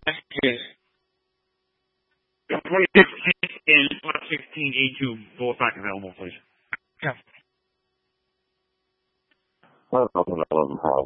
Yes. 2016 and 2016 A2 both back available, please. I don't know.